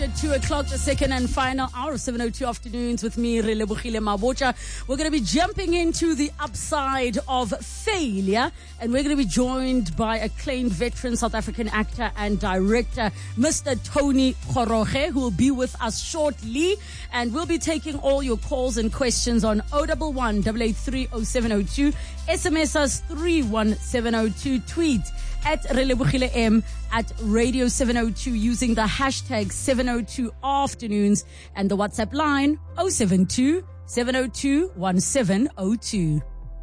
at 2 o'clock, the second and final hour of 7:02 afternoons with me, Relebogile Mabotja. We're going to be jumping into the upside of failure, and we're going to be joined by acclaimed veteran South African actor and director, Mr. Tony Kgoroge, who will be with us shortly. And we'll be taking all your calls and questions on 011 883 0702, SMS us 31702, tweet at Relebogile M, at Radio 702 using the hashtag 702 afternoons, and the WhatsApp line 072 702 1702.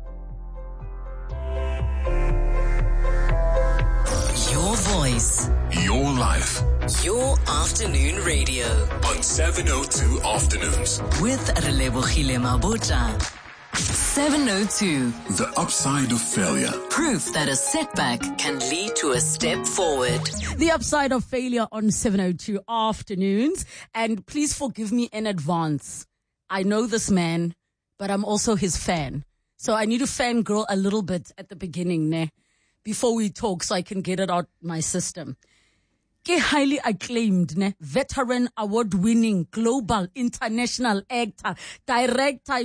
Your voice, your life, your afternoon radio on 702 afternoons with Relebogile Mabotja. 702. The upside of failure. Proof that a setback can lead to a step forward. The upside of failure on 702 afternoons. And please forgive me in advance. I know this man, but I'm also his fan. So I need to fangirl a little bit at the beginning, ne? Before we talk, so I can get it out my system. Ke highly acclaimed, ne? Veteran, award-winning, global, international actor, director.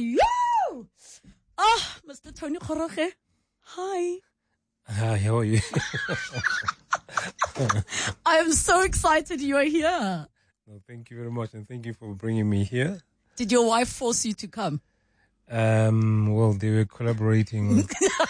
Mr. Tony Kgoroge. Hi. Hi, how are you? I am so excited you are here. No, thank you very much, and thank you for bringing me here. Did your wife force you to come? Well, they were collaborating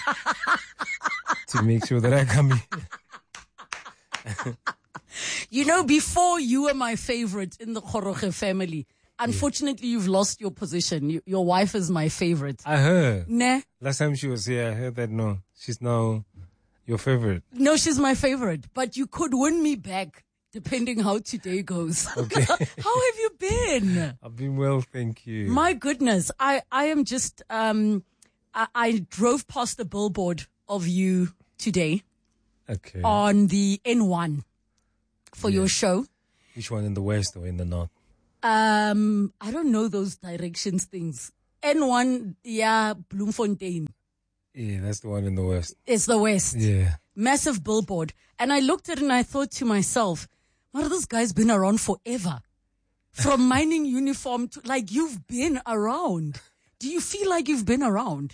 to make sure that I come here. You know, before you were my favorite in the Kgoroge family. Unfortunately, you've lost your position. Your wife is my favorite. I heard. Nah. Last time she was here, I heard that no, she's now your favorite. No, she's my favorite. But you could win me back depending how today goes. Okay. How have you been? I've been well, thank you. My goodness. I am just, I drove past the billboard of you today. Okay. On the N1 for your show. Which one, in the west or in the north? I don't know those directions things. N1, yeah, Bloemfontein. Yeah, that's the one in the west. It's the west. Yeah. Massive billboard. And I looked at it and I thought to myself, well, this guy's been around forever. From mining uniform to, like, you've been around. Do you feel like you've been around?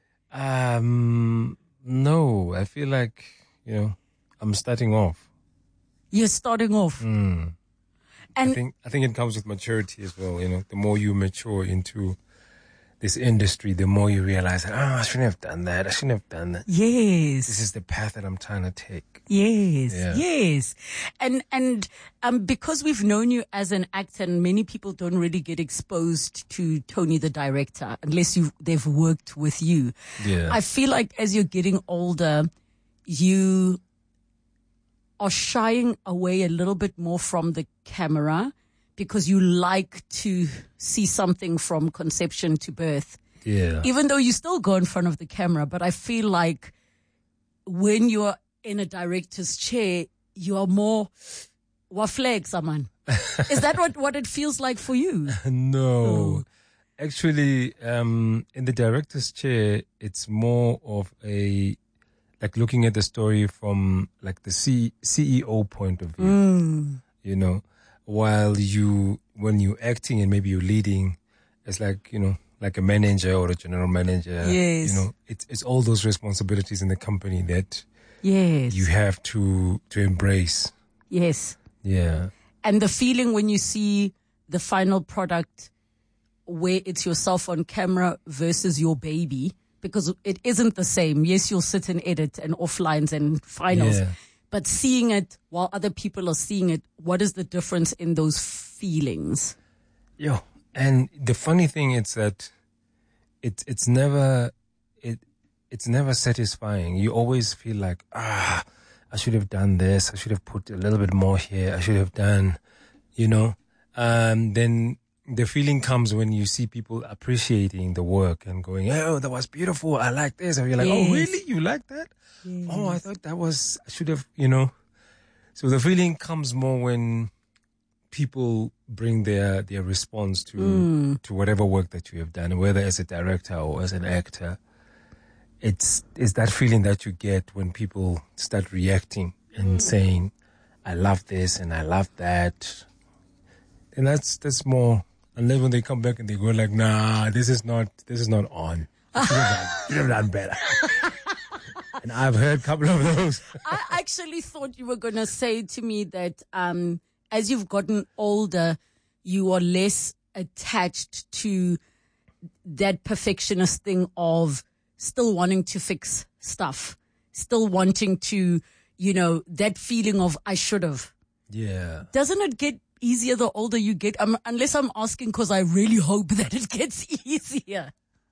No, I feel like, I'm starting off. You're starting off. And I think it comes with maturity as well. The more you mature into this industry, the more you realize, I shouldn't have done that. I shouldn't have done that. Yes. This is the path that I'm trying to take. Yes. Yeah. Yes. And because we've known you as an actor, and many people don't really get exposed to Tony the director unless they've worked with you. Yeah. I feel like as you're getting older, you are shying away a little bit more from the camera because you like to see something from conception to birth. Yeah. Even though you still go in front of the camera, but I feel like when you're in a director's chair, you are more waflex, man. Is that what it feels like for you? No. Oh. Actually, in the director's chair, it's more of like looking at the story from like the CEO point of view, while when you're acting and maybe you're leading, it's like, like a manager or a general manager. Yes. It's all those responsibilities in the company that Yes. you have to embrace. Yes. Yeah. And the feeling when you see the final product where it's yourself on camera versus your baby, because it isn't the same. Yes, you'll sit and edit and offlines and finals, but seeing it while other people are seeing it, what is the difference in those feelings? And the funny thing is that it's never satisfying. You always feel like, I should have done this. I should have put a little bit more here. I should have done, then the feeling comes when you see people appreciating the work and going, oh, that was beautiful. I like this. Or you're like, oh, really? You like that? Yes. Oh, I thought I should have, So the feeling comes more when people bring their response to whatever work that you have done, whether as a director or as an actor. It's that feeling that you get when people start reacting and saying, I love this and I love that. And that's more. And then when they come back and they go like, nah, this is not on. You should have done better. And I've heard a couple of those. I actually thought you were going to say to me that as you've gotten older, you are less attached to that perfectionist thing of still wanting to fix stuff, still wanting to, that feeling of I should have. Yeah. Doesn't it get easier the older you get? Unless I'm asking because I really hope that it gets easier.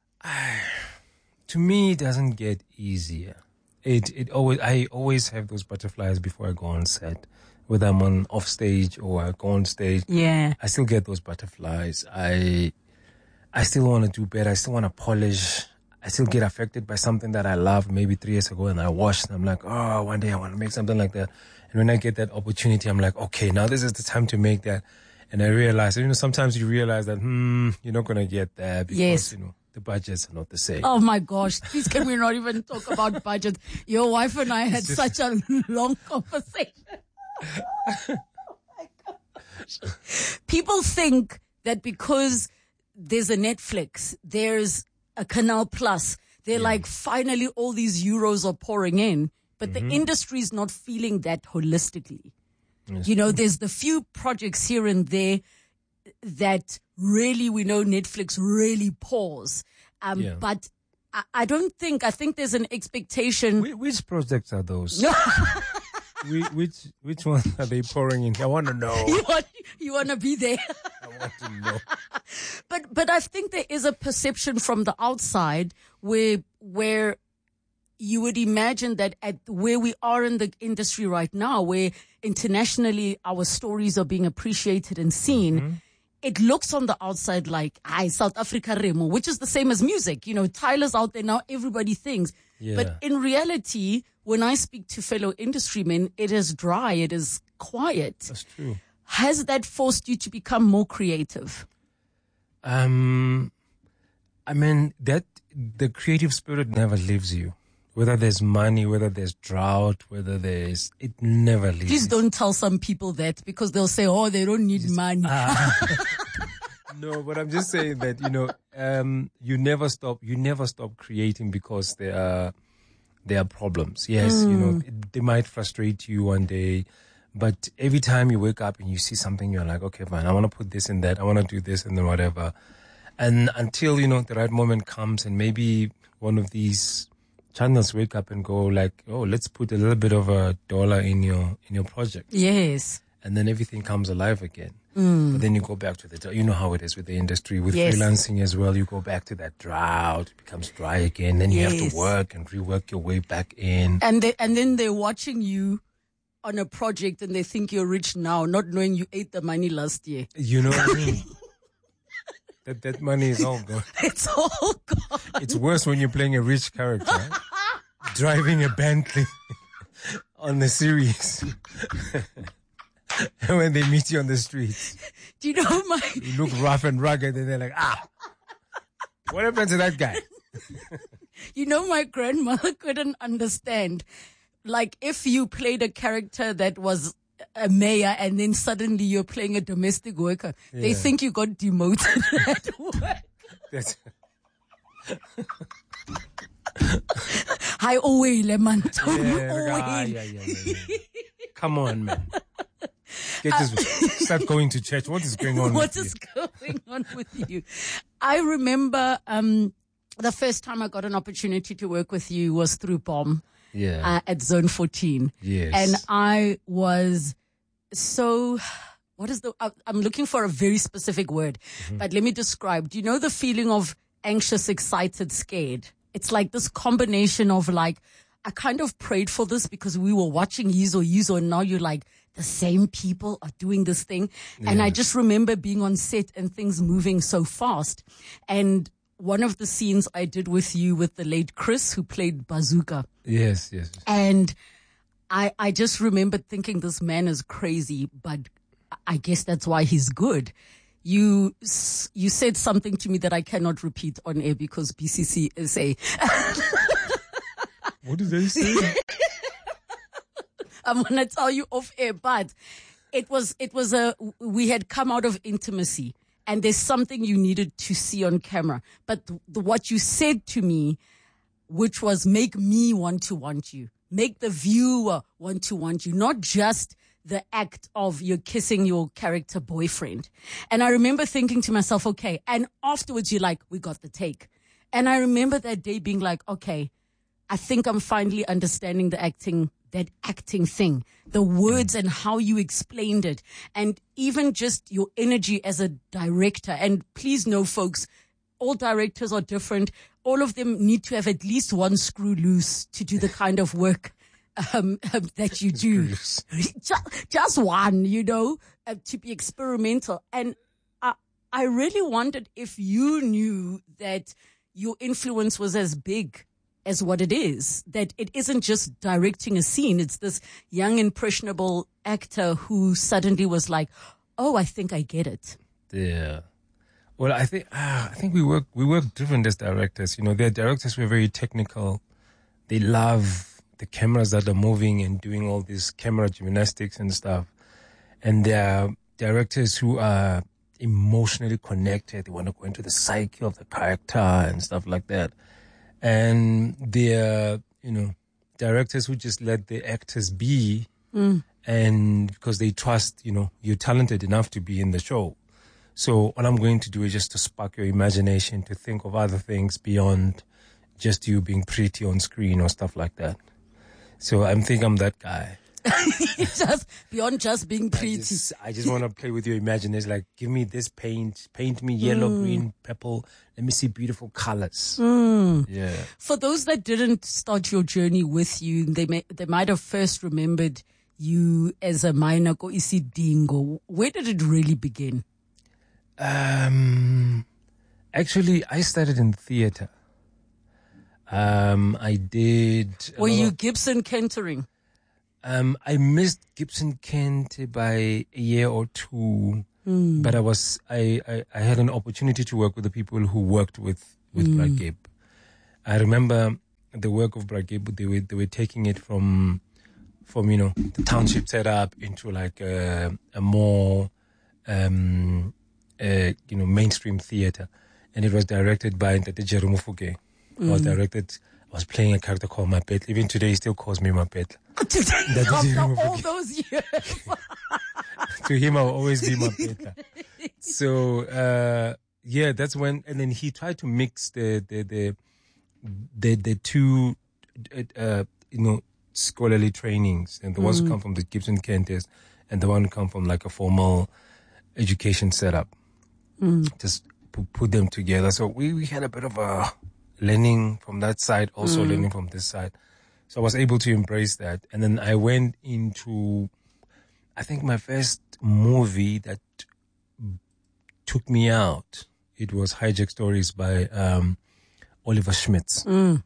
To me, it doesn't get easier. I always have those butterflies before I go on set, whether I'm on off stage or I go on stage. Yeah. I still get those butterflies. I still want to do better. I still want to polish. I still get affected by something that I loved maybe 3 years ago and I watched and I'm like, oh, one day I want to make something like that. And when I get that opportunity, I'm like, okay, now this is the time to make that. And I realize, sometimes you realize that, you're not going to get there because, the budgets are not the same. Oh my gosh, please can we not even talk about budget? Your wife and I had such a long conversation. Oh my gosh. People think that because there's a Netflix, there's a Canal Plus, they're like, finally all these euros are pouring in. But the industry is not feeling that holistically. Yes. There's the few projects here and there that really, we know Netflix really pours. But I think there's an expectation. Which projects are those? Which ones are they pouring in? I want to know. You want to be there. I want to know. But I think there is a perception from the outside where you would imagine that at where we are in the industry right now, where internationally our stories are being appreciated and seen, it looks on the outside like, South Africa Remo, which is the same as music. Tyler's out there now, everybody thinks. Yeah. But in reality, when I speak to fellow industry men, it is dry, it is quiet. That's true. Has that forced you to become more creative? The creative spirit never leaves you. Whether there's money, whether there's drought, it never leaves. Please don't tell some people that because they'll say, oh, they don't need money. No, but I'm just saying that, you never stop creating because there are problems. Yes, they might frustrate you one day, but every time you wake up and you see something, you're like, okay, fine, I want to put this in that. I want to do this and then whatever. And until, the right moment comes and maybe one of these channels wake up and go like, oh, let's put a little bit of $1 in your project. Yes. And then everything comes alive again. But then you go back to how it is with the industry, with freelancing as well. You go back to that drought, it becomes dry again. Then you have to work and rework your way back in. And then they're watching you on a project and they think you're rich now, not knowing you ate the money last year. You know what I mean? That money is all gone. It's all gone. It's worse when you're playing a rich character, right? Driving a Bentley on the series. And when they meet you on the streets, do you know you look rough and rugged, and they're like, what happened to that guy? My grandmother couldn't understand. Like, if you played a character that was a mayor and then suddenly you're playing a domestic worker, they think you got demoted at work. Hi, Owe Lemanto. Come on, man. Start going to church. What is going on going on with you? I remember the first time I got an opportunity to work with you was through BOM at Zone 14. Yes. And I was so... I'm looking for a very specific word, but let me describe. Do you know the feeling of anxious, excited, scared? It's like this combination of like, I kind of prayed for this because we were watching Yizo, and now you're like, the same people are doing this thing. Yeah. And I just remember being on set and things moving so fast. And one of the scenes I did with you with the late Chris, who played Bazooka. Yes. And I just remembered thinking this man is crazy, but I guess that's why he's good. You said something to me that I cannot repeat on air because BCC is a... What did they say? I'm going to tell you off air, but we had come out of intimacy, and there's something you needed to see on camera. But what you said to me, which was make me want you, make the viewer want you, not just the act of you're kissing your character boyfriend. And I remember thinking to myself, okay, and afterwards you're like, we got the take. And I remember that day being like, okay, I think I'm finally understanding that acting thing, the words and how you explained it, and even just your energy as a director. And please know, folks, all directors are different. All of them need to have at least one screw loose to do the kind of work that you do. Just one, to be experimental. And I really wondered if you knew that your influence was as big as what it is, that it isn't just directing a scene. It's this young, impressionable actor who suddenly was like, oh, I think I get it. Yeah. Well, I think we work different as directors. There are directors who are very technical. They love the cameras that are moving and doing all this camera gymnastics and stuff. And there are directors who are emotionally connected. They want to go into the psyche of the character and stuff like that. And there are, directors who just let the actors be, and because they trust, you're talented enough to be in the show. So all I'm going to do is just to spark your imagination to think of other things beyond just you being pretty on screen or stuff like that. So I think I'm that guy. Just beyond just being pretty. I just want to play with your imagination. Like, give me this paint me yellow, green, purple. Let me see beautiful colors. Yeah. For those that didn't start your journey with you, they might have first remembered you as a minor Isidingo. Where did it really begin? Actually, I started in theater. I did. Were you Gibson Kentering? I missed Gibson Kent by a year or two, but I had an opportunity to work with the people who worked with Brad Gibb. I remember the work of Brad Gibb. They were taking it from the township setup into like a more mainstream theater, and it was directed by Ntate Jerry Mufuge. I was playing a character called Mapetla. Even today, he still calls me Mapetla. After all those years. To him, I'll always be Mapetla. So, that's when, and then he tried to mix the two, scholarly trainings, and the ones who come from the Gibson Kenters and the one who come from like a formal education setup. Just put them together. So we had a bit of a learning from that side, also learning from this side. So I was able to embrace that. And then I went into, I think my first movie that took me out, it was Hijack Stories by Oliver Schmitz.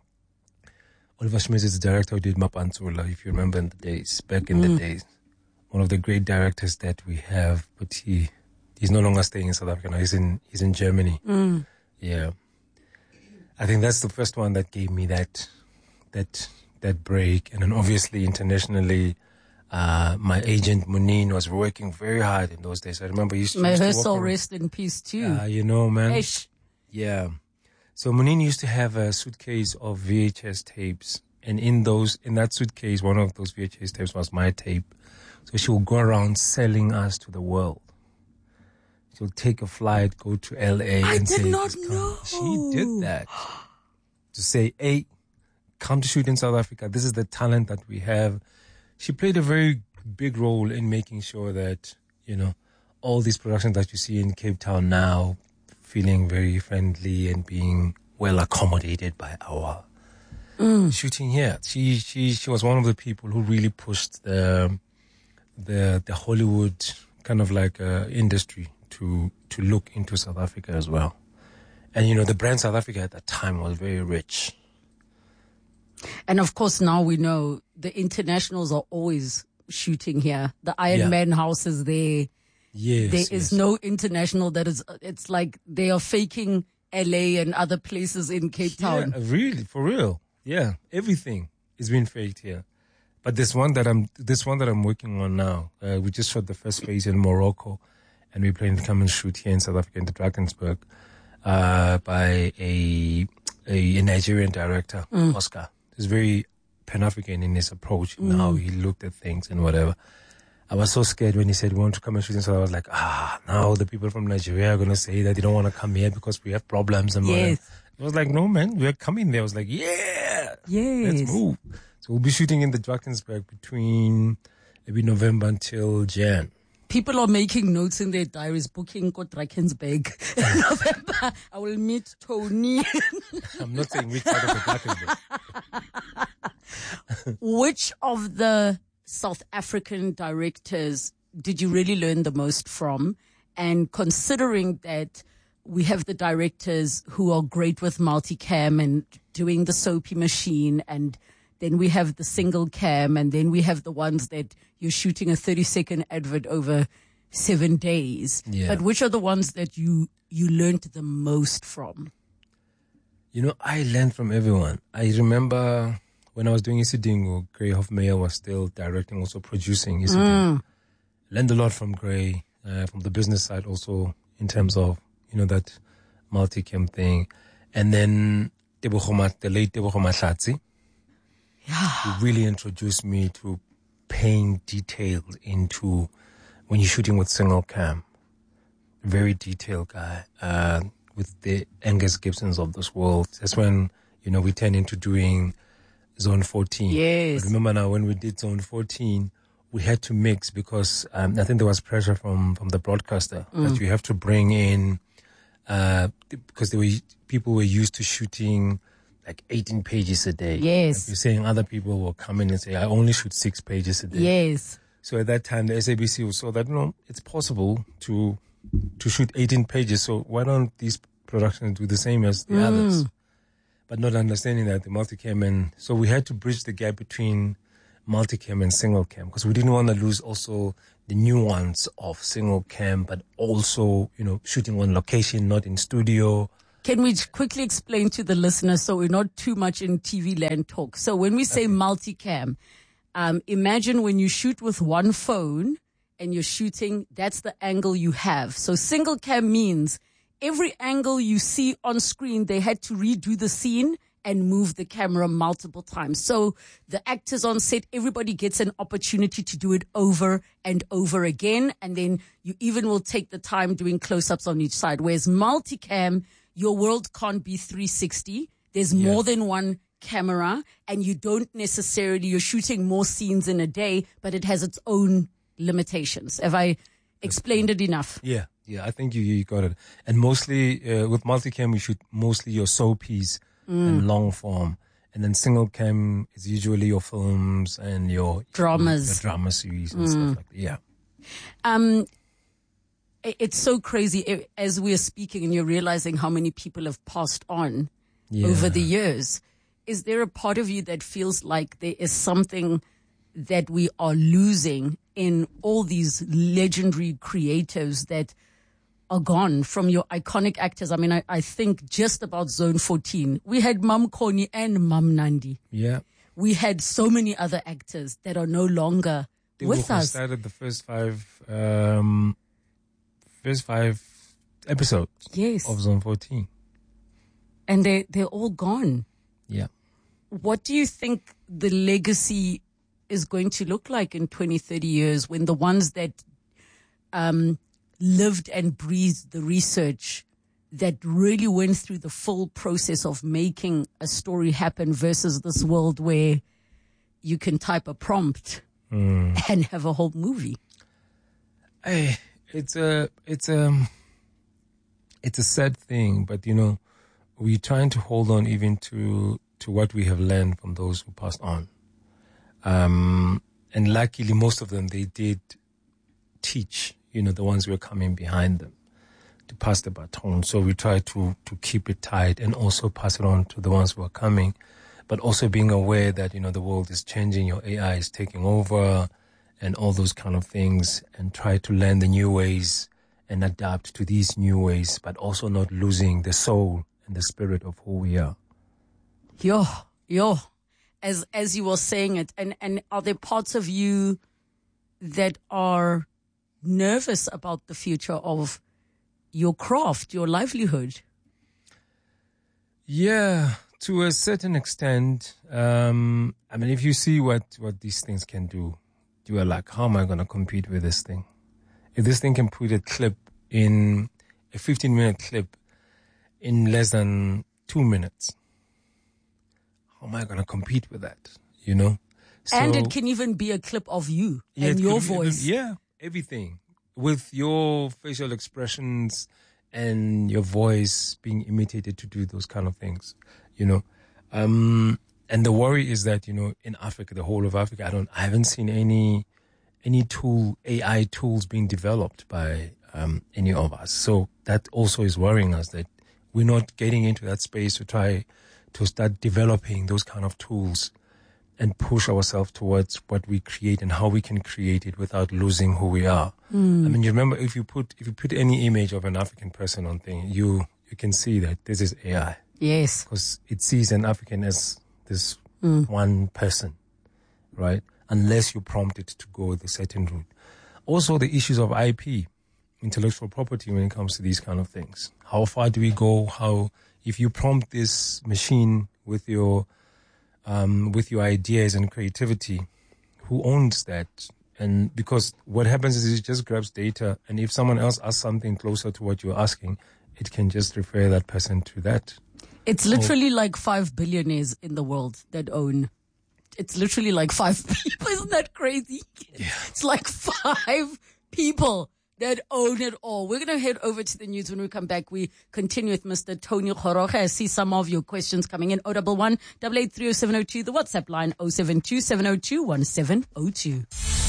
Oliver Schmitz is the director who did Mapantsula, if you remember in the days, back in the days. One of the great directors that we have, but he's no longer staying in South Africa now. He's in Germany. Yeah. I think that's the first one that gave me that break. And then obviously internationally, my agent Munin was working very hard in those days. I remember he used to May her soul rest in peace too. Man. Eish. Yeah. So Munin used to have a suitcase of VHS tapes. And in that suitcase, one of those VHS tapes was my tape. So she would go around selling us to the world. She'll take a flight, go to LA I and did say, not know. She did that. To say, hey, come to shoot in South Africa. This is the talent that we have. She played a very big role in making sure that, all these productions that you see in Cape Town now, feeling very friendly and being well accommodated by our shooting here. She was one of the people who really pushed the Hollywood kind of like industry to look into South Africa as well. And, the brand South Africa at that time was very rich. And of course, now we know the internationals are always shooting here. The Iron Man house is there. Yes. There is no international it's like they are faking LA and other places in Cape Town. Yeah, really, for real. Yeah, everything is being faked here. But this one that I'm working on now, we just shot the first phase in Morocco, and we plan to come and shoot here in South Africa in the Drakensberg, by a Nigerian director, Oscar. He's very Pan-African in his approach and how he looked at things and whatever. I was so scared when he said, we want to come and shoot in, so I was like, now the people from Nigeria are going to say that they don't want to come here because we have problems and whatever. I was like, no, man, we're coming there. I was like, let's move. So we'll be shooting in the Drakensberg between maybe November until Jan. People are making notes in their diaries, booking go Drakensberg. In November, I will meet Tony. I'm not saying which part of the Drakensberg. Which of the South African directors did you really learn the most from? And considering that we have the directors who are great with multicam and doing the soapy machine, and then we have the single cam, and then we have the ones that you're shooting a 30-second advert over 7 days. Yeah. But which are the ones that you learned the most from? You know, I learned from everyone. I remember when I was doing Isidingo, Gray Hofmeyer was still directing, also producing Isidingo. Learned a lot from Gray, from the business side also, in terms of, that multicam thing. And then the late Tebogo Mahlatsi. He really introduced me to paying details into when you're shooting with single cam. Very detailed guy, with the Angus Gibsons of this world. That's when, we turned into doing Zone 14. Yes. But remember now, when we did Zone 14, we had to mix because I think there was pressure from the broadcaster that you have to bring in, because people were used to shooting like 18 pages a day. Yes. Like you're saying other people will come in and say, I only shoot 6 pages a day. Yes. So at that time, the SABC saw that, it's possible to shoot 18 pages. So why don't these productions do the same as the others? But not understanding that the multicam, and so we had to bridge the gap between multicam and single cam, because we didn't want to lose also the nuance of single cam, but also, shooting on location, not in studio. Can we quickly explain to the listeners so we're not too much in TV land talk? So when we say multicam, imagine when you shoot with one phone and you're shooting, that's the angle you have. So single cam means every angle you see on screen, they had to redo the scene and move the camera multiple times. So the actors on set, everybody gets an opportunity to do it over and over again. And then you even will take the time doing close-ups on each side. Whereas multicam, your world can't be 360. There's more than one camera, and you don't necessarily, you're shooting more scenes in a day, but it has its own limitations. Have I explained it enough? Yeah, I think you got it. And mostly, with multicam, we shoot mostly your soapies and long form. And then single cam is usually your films and your dramas, the drama series and stuff like that. Yeah. It's so crazy as we're speaking and you're realizing how many people have passed on over the years. Is there a part of you that feels like there is something that we are losing in all these legendary creatives that are gone from your iconic actors? I mean, I think just about Zone 14. We had Mam Koni and Mam Nandi. Yeah. We had so many other actors that are no longer with us. Started the first five episodes of Zone 14. And they're all gone. Yeah. What do you think the legacy is going to look like in 20, 30 years when the ones that lived and breathed the research that really went through the full process of making a story happen versus this world where you can type a prompt and have a whole movie? It's a sad thing, but we're trying to hold on even to what we have learned from those who passed on. And luckily, most of them, they did teach, the ones who were coming behind them to pass the baton. So we try to keep it tight and also pass it on to the ones who are coming, but also being aware that, the world is changing, your AI is taking over and all those kind of things, and try to learn the new ways and adapt to these new ways, but also not losing the soul and the spirit of who we are. Yo. as you were saying it? And are there parts of you that are nervous about the future of your craft, your livelihood? Yeah, to a certain extent. I mean, if you see what these things can do, you are like, how am I going to compete with this thing? If this thing can put a 15-minute clip in less than 2 minutes, how am I going to compete with that? You know? And it can even be a clip of you and your voice. Everything. With your facial expressions and your voice being imitated to do those kind of things, you know. And the worry is that, you know, in Africa, the whole of Africa, I haven't seen any AI tools being developed by any of us. So that also is worrying us, that we're not getting into that space to try to start developing those kind of tools and push ourselves towards what we create and how we can create it without losing who we are. I mean, you remember, if you put any image of an African person on thing, you can see that this is AI. Yes. Because it sees an African as this one person, right? Unless you prompt it to go with a certain route. Also, the issues of IP, intellectual property, when it comes to these kind of things. How far do we go? If you prompt this machine with your ideas and creativity, who owns that? And because what happens is it just grabs data, and if someone else asks something closer to what you're asking, it can just refer that person to that. It's literally like 5 billionaires in the world that own. It's literally like 5 people. Isn't that crazy? Yeah. It's like 5 people that own it all. We're going to head over to the news. When we come back, we continue with Mr. Tony Kgoroge. I see some of your questions coming in. 011 883 0702. The WhatsApp line 072 702 1702.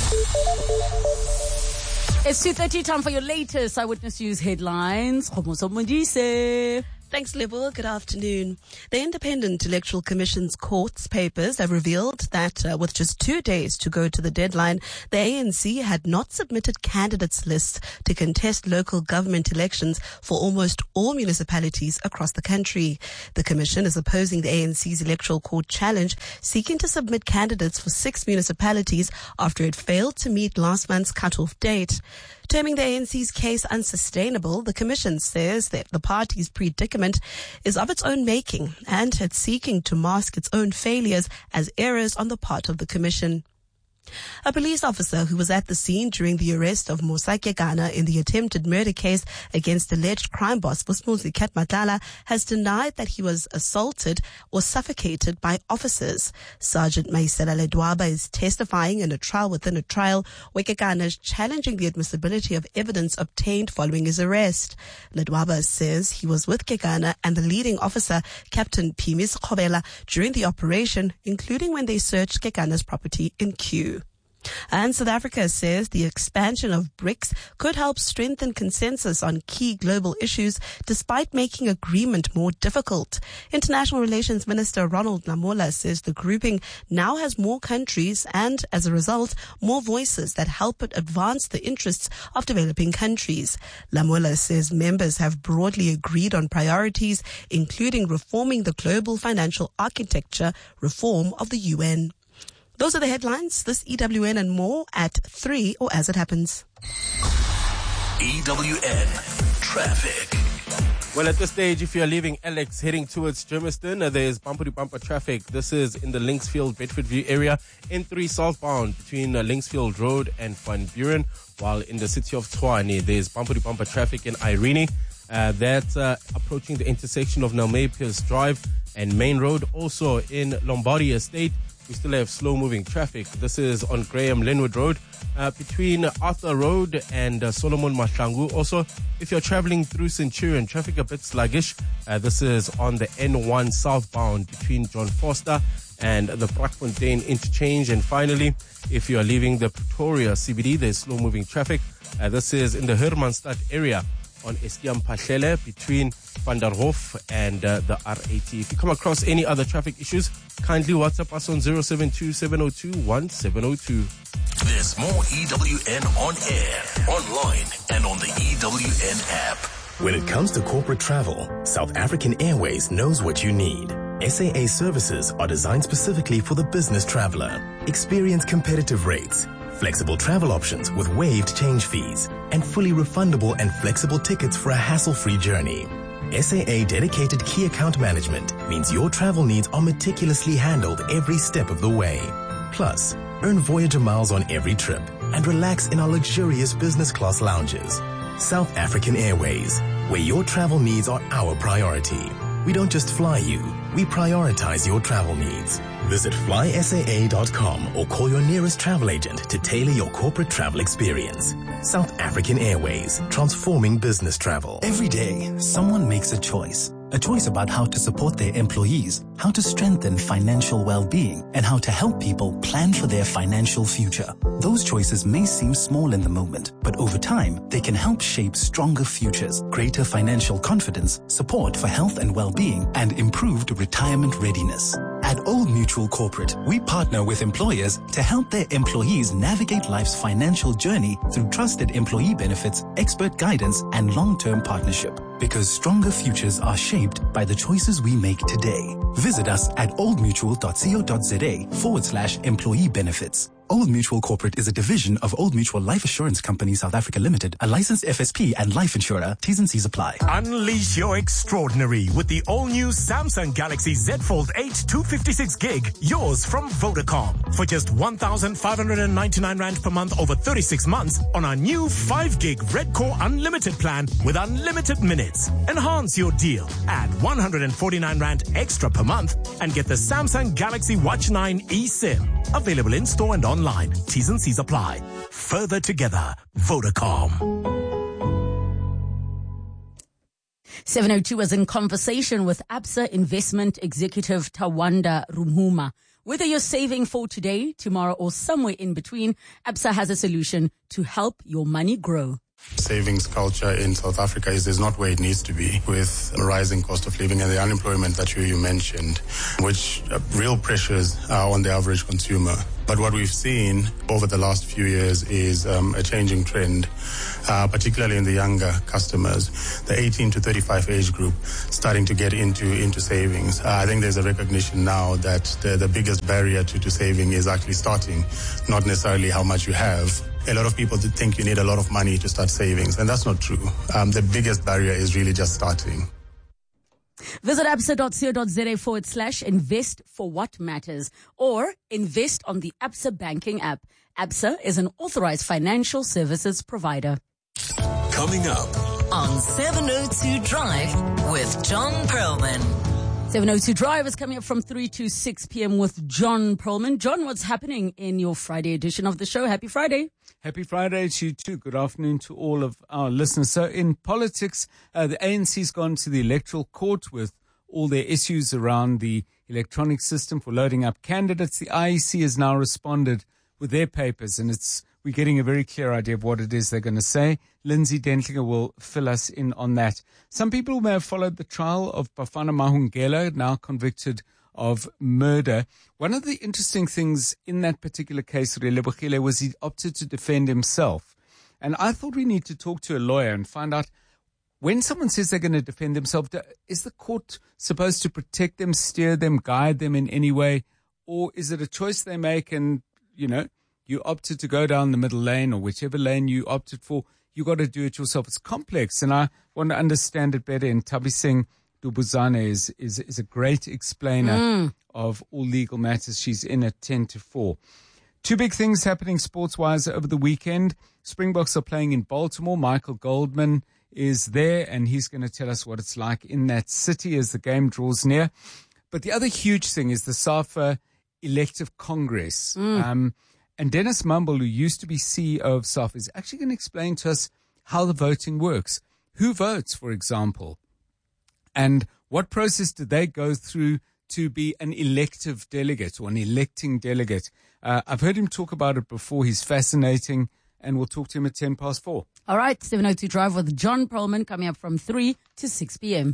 It's 2:30, time for your latest Eyewitness News headlines. Thanks, Lebo. Good afternoon. The Independent Electoral Commission's court's papers have revealed that with just 2 days to go to the deadline, the ANC had not submitted candidates lists to contest local government elections for almost all municipalities across the country. The commission is opposing the ANC's electoral court challenge, seeking to submit candidates for 6 municipalities after it failed to meet last month's cutoff date. Terming the ANC's case unsustainable, the commission says that the party's predicament is of its own making and it's seeking to mask its own failures as errors on the part of the commission. A police officer who was at the scene during the arrest of Musa Kekana in the attempted murder case against alleged crime boss Vusmuzi Katmatala has denied that he was assaulted or suffocated by officers. Sergeant Maisela Ledwaba is testifying in a trial within a trial where Kekana is challenging the admissibility of evidence obtained following his arrest. Ledwaba says he was with Kekana and the leading officer, Captain Pimis Khovela, during the operation, including when they searched Kekana's property in Kew. And South Africa says the expansion of BRICS could help strengthen consensus on key global issues despite making agreement more difficult. International Relations Minister Ronald Lamola says the grouping now has more countries and, as a result, more voices that help it advance the interests of developing countries. Lamola says members have broadly agreed on priorities, including reforming the global financial architecture, reform of the UN. Those are the headlines. This EWN and more at 3 or as it happens. EWN Traffic. Well, at this stage, if you're leaving Alex heading towards Germiston, there's bumper-to-bumper traffic. This is in the Linksfield, Bedfordview area, N3 southbound between Linksfield Road and Van Buren, while in the city of Tshwane, there's bumper-to-bumper traffic in Irene. That's approaching the intersection of Nelmay Pierce Drive and Main Road. Also in Lombardy Estate, we still have slow-moving traffic. This is on Graham Linwood Road between Arthur Road and Solomon Mahlangu. Also, if you're traveling through Centurion, traffic a bit sluggish. This is on the N1 southbound between John Foster and the Brakfontein interchange. And finally, if you are leaving the Pretoria CBD, there's slow-moving traffic. This is in the Hermanstad area on Estiam Pachele between Van der Hof and the R80. If you come across any other traffic issues, kindly WhatsApp us on 072 702 1702. There's more EWN on air, online, and on the EWN app. When it comes to corporate travel, South African Airways knows what you need. SAA services are designed specifically for the business traveler. Experience competitive rates, flexible travel options with waived change fees, and fully refundable and flexible tickets for a hassle-free journey. SAA dedicated key account management means your travel needs are meticulously handled every step of the way. Plus, earn Voyager miles on every trip and relax in our luxurious business class lounges. South African Airways, where your travel needs are our priority. We don't just fly you, we prioritize your travel needs. Visit flysaa.com or call your nearest travel agent to tailor your corporate travel experience. South African Airways, transforming business travel. Every day, someone makes a choice. A choice about how to support their employees, how to strengthen financial well-being, and how to help people plan for their financial future. Those choices may seem small in the moment, but over time, they can help shape stronger futures, greater financial confidence, support for health and well-being, and improved retirement readiness. At Old Mutual Corporate, we partner with employers to help their employees navigate life's financial journey through trusted employee benefits, expert guidance, and long-term partnership. Because stronger futures are shaped by the choices we make today. Visit us at oldmutual.co.za/employee benefits. Old Mutual Corporate is a division of Old Mutual Life Assurance Company South Africa Limited, a licensed FSP and life insurer. T's and C's apply. Unleash your extraordinary with the all-new Samsung Galaxy Z Fold 8 256 gig, yours from Vodacom. For just 1,599 Rand per month over 36 months on our new 5 gig Red Core Unlimited plan with unlimited minutes. Enhance your deal. Add 149 Rand extra per month and get the Samsung Galaxy Watch 9 eSIM. Available in store and online. T's and C's apply. Further together, Vodacom. 702 was in conversation with Absa Investment Executive Tawanda Rumhuma. Whether you're saving for today, tomorrow, or somewhere in between, Absa has a solution to help your money grow. Savings culture in South Africa is not where it needs to be, with the rising cost of living and the unemployment that you mentioned, which real pressures are on the average consumer. But what we've seen over the last few years is a changing trend, particularly in the younger customers, the 18 to 35 age group, starting to get into savings. I think there's a recognition now that the biggest barrier to saving is actually starting, not necessarily how much you have. A lot of people think you need a lot of money to start savings, and that's not true. The biggest barrier is really just starting. Visit absa.co.za/invest for what matters, or invest on the Absa banking app. Absa is an authorized financial services provider. Coming up on 702 Drive with John Perlman. 702 Drive is coming up from 3 to 6 p.m. with John Perlman. John, what's happening in your Friday edition of the show? Happy Friday. Happy Friday to you too. Good afternoon to all of our listeners. So in politics, the ANC's gone to the electoral court with all their issues around the electronic system for loading up candidates. The IEC has now responded with their papers, and we're getting a very clear idea of what it is they're going to say. Lindsay Dentlinger will fill us in on that. Some people may have followed the trial of Bafana Mahungela, now convicted of murder. One of the interesting things in that particular case, Relebogile, was he opted to defend himself. And I thought we need to talk to a lawyer and find out, when someone says they're going to defend themselves, is the court supposed to protect them, steer them, guide them in any way? Or is it a choice they make and, you opted to go down the middle lane or whichever lane you opted for, you got to do it yourself. It's complex, and I want to understand it better. And Tabi Singh Dubuzane is a great explainer of all legal matters. She's in at 10 to 4. Two big things happening sports-wise over the weekend. Springboks are playing in Baltimore. Michael Goldman is there, and he's going to tell us what it's like in that city as the game draws near. But the other huge thing is the SAFA Elective Congress. And Dennis Mumble, who used to be CEO of SAFA, is actually going to explain to us how the voting works. Who votes, for example? And what process do they go through to be an elective delegate or an electing delegate? I've heard him talk about it before. He's fascinating, and we'll talk to him at 10 past 4. All right, 702 Drive with John Perlman coming up from 3 to 6 p.m.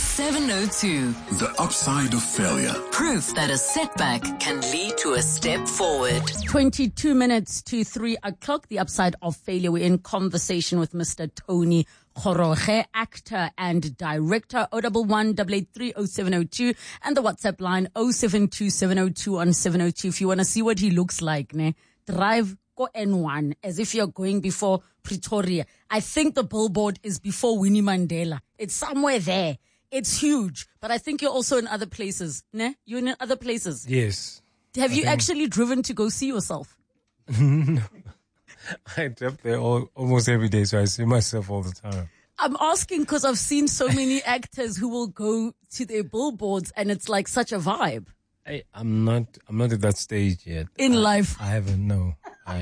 702. The upside of failure. Proof that a setback can lead to a step forward. 22 minutes to 3 o'clock. The upside of failure. We're in conversation with Mr. Tony Khoroge, actor and director, 011-883-0702, and the WhatsApp line 072-702-1702. If you want to see what he looks like, ne, drive go N1 as if you're going before Pretoria. I think the billboard is before Winnie Mandela. It's somewhere there. It's huge, but I think you're also in other places. Ne? You're in other places. Yes. Have you actually driven to go see yourself? No. I drive there almost every day, so I see myself all the time. I'm asking because I've seen so many actors who will go to their billboards and it's like such a vibe. I'm not at that stage yet. In life. I haven't, no.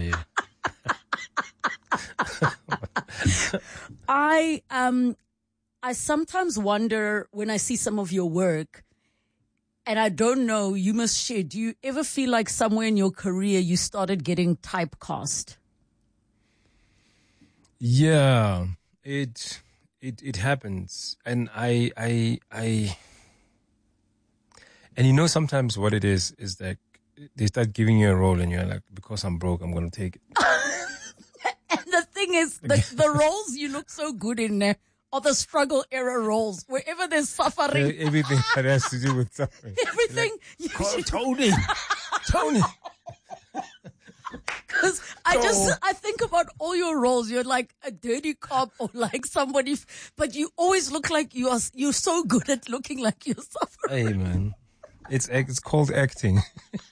I sometimes wonder when I see some of your work, and I don't know, you must share, do you ever feel like somewhere in your career you started getting typecast? Yeah, it happens. And and you know, sometimes what it is that they start giving you a role and you're like, because I'm broke, I'm going to take it. And the thing is, the roles you look so good in there are the struggle era roles. Wherever there's suffering. Everything that has to do with suffering. Everything. Like, call Tony. Because I think about all your roles. You're like a dirty cop or like somebody, but you always look like you're so good at looking like you're suffering. Hey man, it's called acting.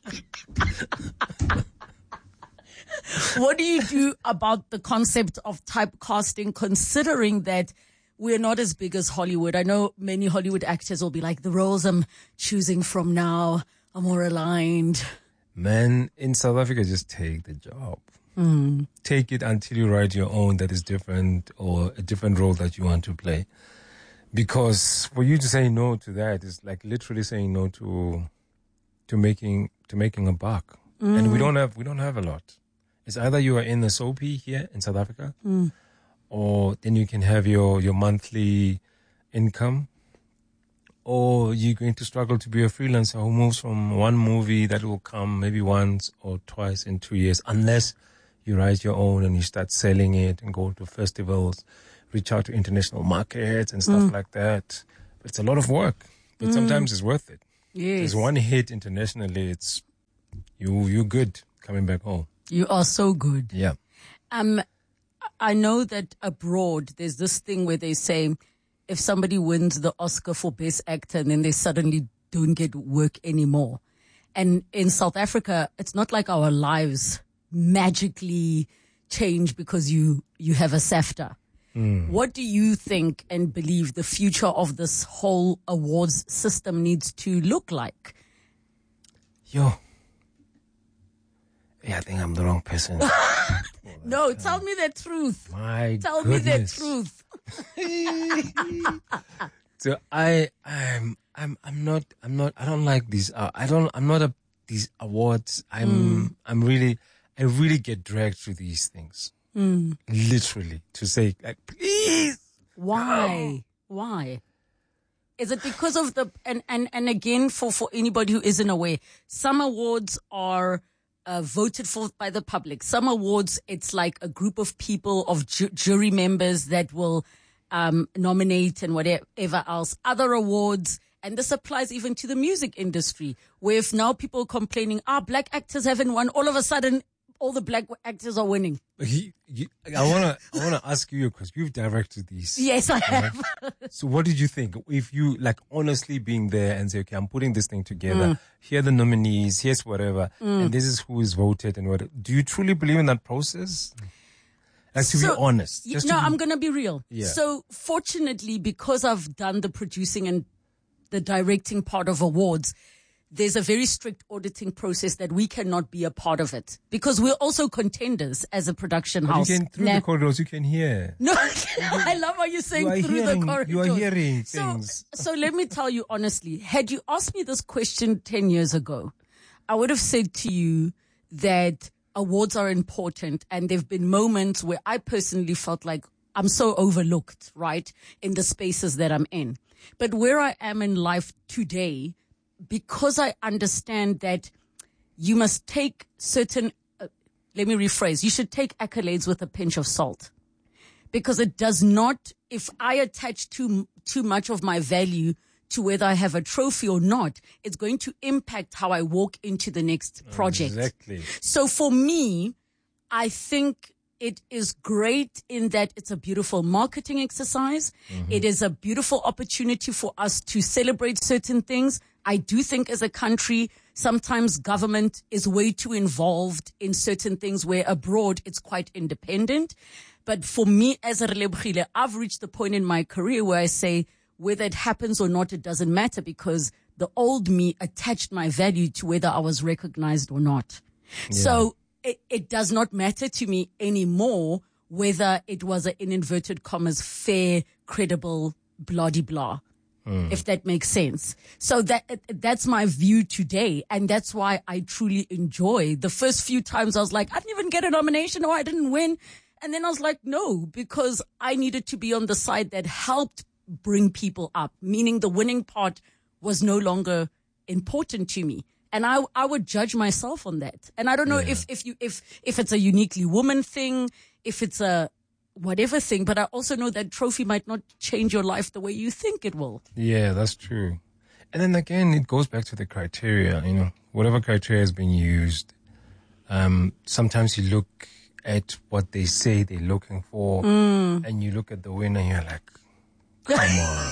What do you do about the concept of typecasting, considering that we're not as big as Hollywood? I know many Hollywood actors will be like, the roles I'm choosing from now are more aligned. Man, in South Africa, just take the job. Take it until you write your own that is different, or a different role that you want to play. Because for you to say no to that is like literally saying no to making a buck. And we don't have a lot. It's either you are in the soapy here in South Africa, or then you can have your monthly income, or you're going to struggle to be a freelancer who moves from one movie that will come maybe once or twice in 2 years, unless you write your own and you start selling it and go to festivals, reach out to international markets and stuff like that. But it's a lot of work, but sometimes it's worth it. Yes. There's one hit internationally, it's you good coming back home. You are so good. Yeah. I know that abroad there's this thing where they say if somebody wins the Oscar for Best Actor and then they suddenly don't get work anymore. And in South Africa, it's not like our lives magically change because you have a SAFTA. What do you think and believe the future of this whole awards system needs to look like? I think I'm the wrong person. No, tell me the truth. Tell me the truth. So I don't like these. I'm not these awards. I really get dragged through these things. Literally, to say like, please. Why? Why? Is it because of the and again for anybody who isn't aware, some awards are voted for by the public. Some awards, it's like a group of people, of jury members that will nominate and whatever else. Other awards, and this applies even to the music industry, where if now people are complaining, black actors haven't won, all of a sudden all the black actors are winning. I wanna ask you, because you've directed these. Yes, I have. So what did you think? If you like honestly being there and say, okay, I'm putting this thing together. Here are the nominees. Here's whatever, and this is who is voted and what. Do you truly believe in that process? Like, to be honest. I'm gonna be real. Yeah. So fortunately, because I've done the producing and the directing part of awards, there's a very strict auditing process that we cannot be a part of it, because we're also contenders as a production house. You can, through the corridors, you can hear. No, I love how you're saying through the corridors. You are hearing things. So let me tell you honestly, had you asked me this question 10 years ago, I would have said to you that awards are important, and there've been moments where I personally felt like I'm so overlooked, right, in the spaces that I'm in. But where I am in life today, because I understand that you must take certain, let me rephrase, you should take accolades with a pinch of salt, because it does not if I attach too much of my value to whether I have a trophy or not, it's going to impact how I walk into the next project. Exactly. So for me, I think it is great in that it's a beautiful marketing exercise. Mm-hmm. It is a beautiful opportunity for us to celebrate certain things. I do think as a country, sometimes government is way too involved in certain things where abroad it's quite independent. But for me as a Relebogile, I've reached the point in my career where I say, whether it happens or not, it doesn't matter, because the old me attached my value to whether I was recognized or not. Yeah. So it does not matter to me anymore whether it was in inverted commas, fair, credible, blah-de-blah, if that makes sense. So that's my view today. And that's why I truly enjoy. The first few times I was like, I didn't even get a nomination or I didn't win. And then I was like, no, because I needed to be on the side that helped bring people up, meaning the winning part was no longer important to me. And I would judge myself on that. And I don't know if it's a uniquely woman thing, if it's a whatever thing, but I also know that trophy might not change your life the way you think it will. Yeah, that's true. And then again, it goes back to the criteria, whatever criteria has been used. Sometimes you look at what they say they're looking for and you look at the winner and you're like, come on.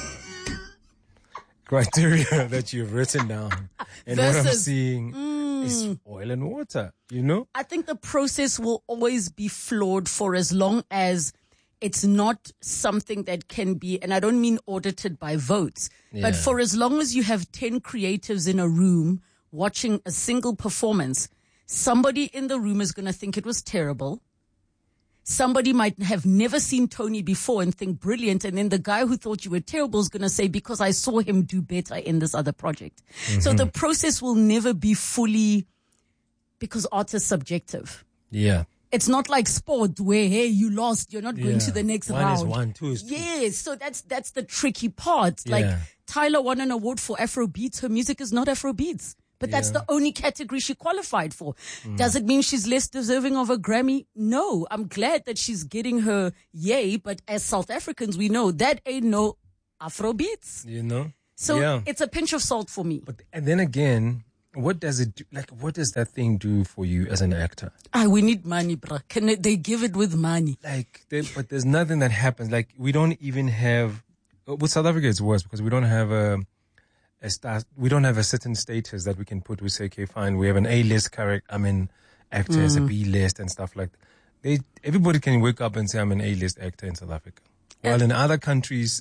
Criteria that you've written down. And what I'm seeing is oil and water, I think the process will always be flawed for as long as it's not something that can be, and I don't mean audited by votes, but for as long as you have 10 creatives in a room watching a single performance, somebody in the room is going to think it was terrible. Somebody might have never seen Tony before and think brilliant. And then the guy who thought you were terrible is going to say, because I saw him do better in this other project. Mm-hmm. So the process will never be fully, because art is subjective. Yeah. It's not like sport where, hey, you lost, you're not going to the next round. 1 is 1, 2 is 2. Yes. So that's the tricky part. Like Tyler won an award for Afrobeats. Her music is not Afrobeats. But that's the only category she qualified for. Does it mean she's less deserving of a Grammy? No. I'm glad that she's getting her yay, but as South Africans, we know that ain't no Afrobeats. So it's a pinch of salt for me. And then again, what does it do? Like, what does that thing do for you as an actor? We need money, bro. Can they give it with money? But there's nothing that happens. Like, we don't even have, with South Africa it's worse because we don't have we don't have a certain status that we can put. We say, okay, fine, we have an A-list actor as a B-list and stuff like that. Everybody can wake up and say, I'm an A-list actor in South Africa. While in other countries,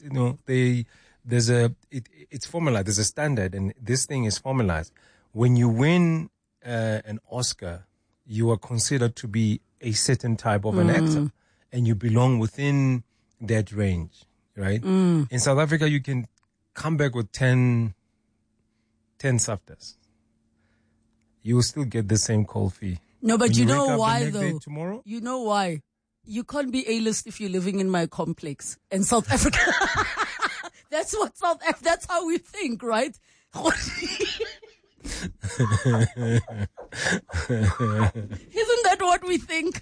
it's formalized. There's a standard, and this thing is formalized. When you win an Oscar, you are considered to be a certain type of an actor, and you belong within that range, right? In South Africa, you can come back with 10 SAFTAs. You will still get the same call fee. No, but you know why, though? Tomorrow? You know why? You can't be A-list if you're living in my complex in South Africa. That's how we think, right? Isn't that what we think?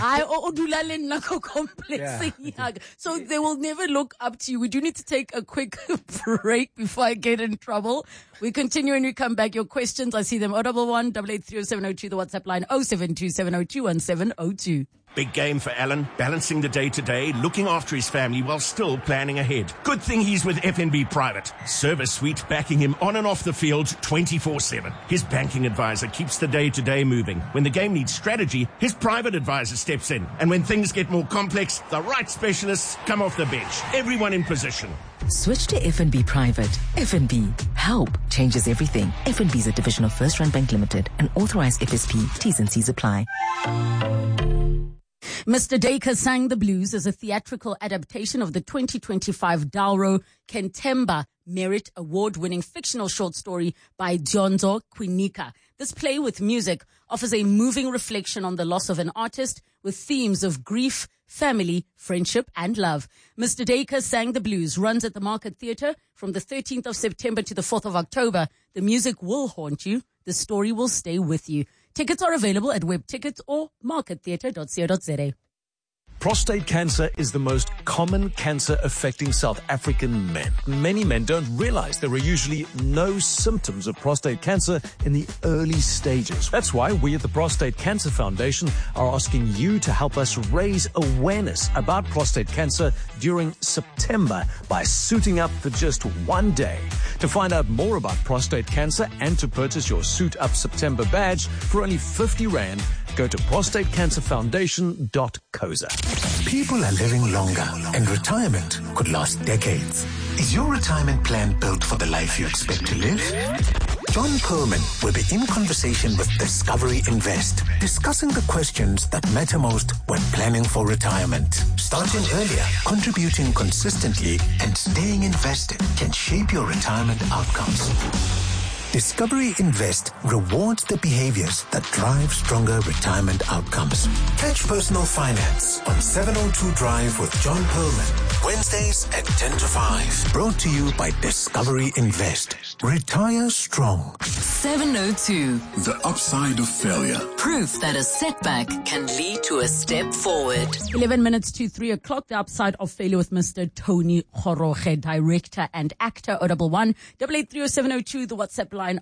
So they will never look up to you. We do need to take a quick break before I get in trouble. We continue when we come back. Your questions, I see them. 011 883 0702, the WhatsApp line 072 702 1702. Big game for Alan, balancing the day-to-day, looking after his family while still planning ahead. Good thing he's with FNB Private. Service suite backing him on and off the field 24/7. His banking advisor keeps the day-to-day moving. When the game needs strategy, his private advisor steps in. And when things get more complex, the right specialists come off the bench. Everyone in position. Switch to FNB Private. FNB. Help changes everything. FNB is a division of First Rand Bank Limited, an authorized FSP. T's and C's apply. Mr. Dacre Sang the Blues is a theatrical adaptation of the 2025 Dalro Kentemba Merit Award-winning fictional short story by Dyondzo Quinika. This play with music offers a moving reflection on the loss of an artist with themes of grief, family, friendship, and love. Mr. Dacre Sang the Blues runs at the Market Theatre from the 13th of September to the 4th of October. The music will haunt you. The story will stay with you. Tickets are available at WebTickets or markettheatre.co.za. Prostate cancer is the most common cancer affecting South African men. Many men don't realize there are usually no symptoms of prostate cancer in the early stages. That's why we at the Prostate Cancer Foundation are asking you to help us raise awareness about prostate cancer during September by suiting up for just one day. To find out more about prostate cancer and to purchase your Suit Up September badge for only 50 Rand, go to prostatecancerfoundation.coza. People are living longer, and retirement could last decades. Is your retirement plan built for the life you expect to live? John Perlman will be in conversation with Discovery Invest, discussing the questions that matter most when planning for retirement. Starting earlier, contributing consistently, and staying invested can shape your retirement outcomes. Discovery Invest rewards the behaviors that drive stronger retirement outcomes. Catch Personal Finance on 702 Drive with John Perlman, Wednesdays at 10 to 5. Brought to you by Discovery Invest. Retire strong. 702. The upside of failure. Proof that a setback can lead to a step forward. 11 minutes to 3 o'clock. The upside of failure with Mr. Tony Kgoroge, director and actor. 011 8830702. The WhatsApp line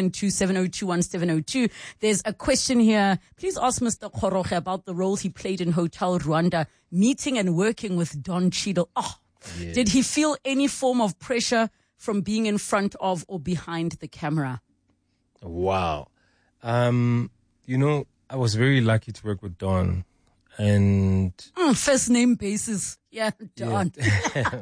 0727021702. There's a question here. Please ask Mr. Kgoroge about the role he played in Hotel Rwanda, meeting and working with Don Cheadle. Yeah. Did he feel any form of pressure from being in front of or behind the camera? Wow. I was very lucky to work with Don, and first name basis. Yeah, Don. Yeah.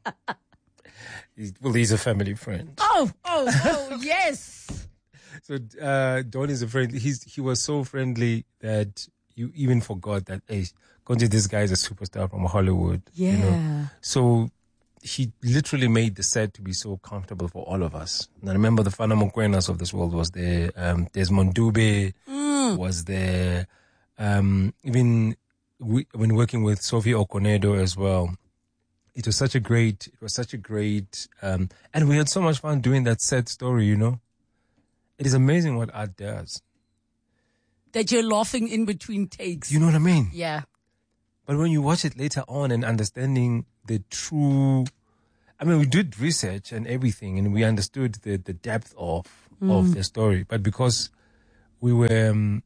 He's a family friend. Oh, yes. So Don is a friend. He was so friendly that you even forgot that, hey, Konje, this guy is a superstar from Hollywood. Yeah. So he literally made the set to be so comfortable for all of us. And I remember the Fana Mokwenas of this world was there. Desmond Dube was there. Even when working with Sophie Okonedo as well. It was such a great, and we had so much fun doing that sad story, It is amazing what art does. That you're laughing in between takes. You know what I mean? Yeah. But when you watch it later on and understanding the true, we did research and everything, and we understood the depth of the story. But because we were,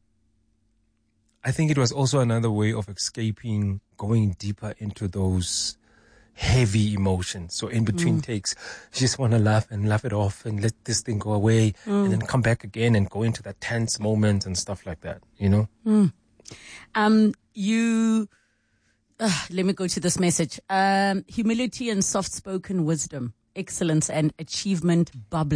I think it was also another way of escaping, going deeper into those heavy emotions. So in between takes, you just want to laugh and laugh it off and let this thing go away and then come back again and go into that tense moment and stuff like that, let me go to this message. Humility and soft-spoken wisdom, excellence and achievement bubbling.